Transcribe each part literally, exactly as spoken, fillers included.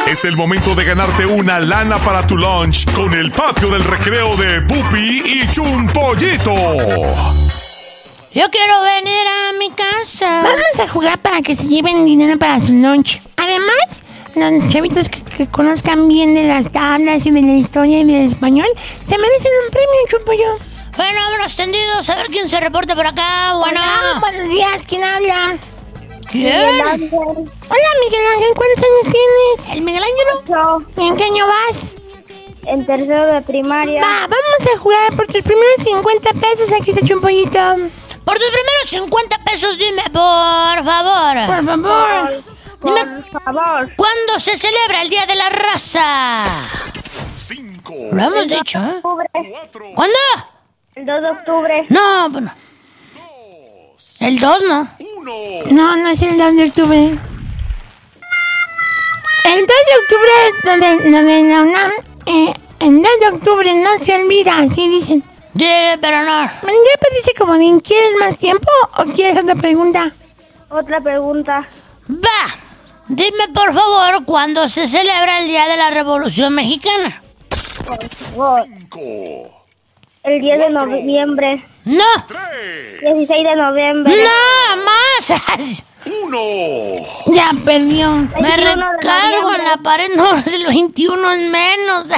Es el momento de ganarte una lana para tu lunch con el patio del recreo de Pupi y Chunpollito. Yo quiero venir a mi casa. Vamos a jugar para que se lleven dinero para su lunch. Además, los chavitos que, que conozcan bien de las tablas y de la historia y del español se merecen un premio, Chunpollo. Bueno, vámonos tendidos a ver quién se reporta por acá. Bueno, Hola, buenos días, ¿quién habla? ¿quién? Hola, Miguel Ángel, ¿cuántos años tienes? ¿El Miguel Ángel? Yo, ¿Y en qué año vas? en tercero de primaria. Va, vamos a jugar por tus primeros cincuenta pesos. Aquí está Chunpollito. Por tus primeros cincuenta pesos, dime, por favor. Por favor. Por Dime, favor. ¿cuándo se celebra el Día de la Raza? Cinco. Lo hemos dicho, ¿eh? Octubre. Cuatro. ¿Cuándo? El dos de octubre. No, bueno. El dos, ¿no? Uno. No, no es el dos de octubre. El dos de octubre, lo de, lo de la UNAM, eh, el dos de octubre no se olvida, así dicen. Sí, pero no. Ya pediste como de, ¿quieres más tiempo o quieres otra pregunta? Otra pregunta. Va. Dime, por favor, ¿cuándo se celebra el Día de la Revolución Mexicana? Oh, Cinco. el diez de noviembre. No. Tres. dieciséis de noviembre. No, más. Uno. Ya perdió. Me veintiuno de recargo en noviembre. la pared. No, es el veintiuno en menos.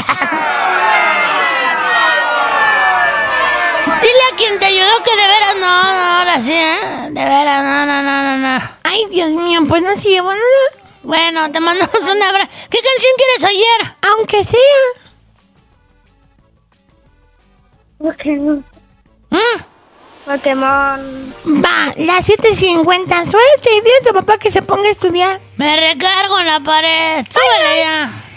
Dile a quien te ayudó que de veras no, no, ahora sí, ¿eh? De veras, no, no, no, no, no. Ay, Dios mío, pues no se llevó nada. Bueno, te mandamos un abrazo. ¿Qué canción quieres oír? Aunque sea. Pokémon. ¿Mm? Pokémon. Va, las siete cincuenta. Suerte y dile a tu papá que se ponga a estudiar. Me recargo en la pared. Súbele ya.